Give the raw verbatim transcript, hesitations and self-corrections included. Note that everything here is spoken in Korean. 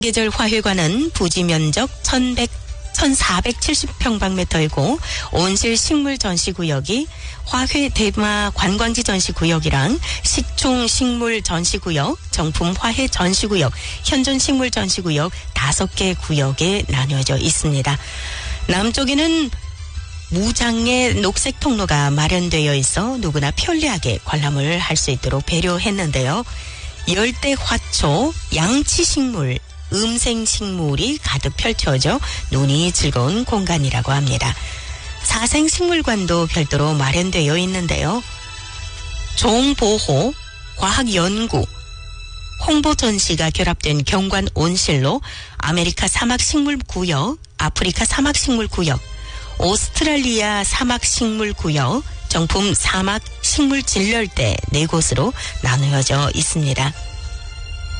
계절 화훼관은 부지 면적 천백, 천사백칠십 평방미터이고 온실 식물 전시구역이 화훼 대마 관광지 전시구역이랑 식총 식물 전시구역, 정품 화훼 전시구역, 현존 식물 전시구역 다섯 개 구역에 나뉘어져 있습니다. 남쪽에는 무장의 녹색 통로가 마련되어 있어 누구나 편리하게 관람을 할 수 있도록 배려했는데요. 열대 화초, 양치식물, 음생식물이 가득 펼쳐져 눈이 즐거운 공간이라고 합니다. 사생식물관도 별도로 마련되어 있는데요. 종보호, 과학연구, 홍보 전시가 결합된 경관 온실로 아메리카 사막식물구역, 아프리카 사막식물구역, 오스트랄리아 사막식물구역, 정품 사막식물진열대 네 곳으로 나누어져 있습니다.